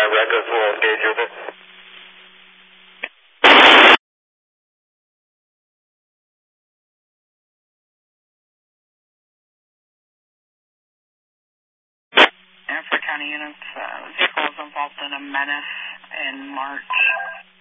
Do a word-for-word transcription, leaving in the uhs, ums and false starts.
uh, records will engage with it. Anford County units, uh, vehicle was involved in a menace in March.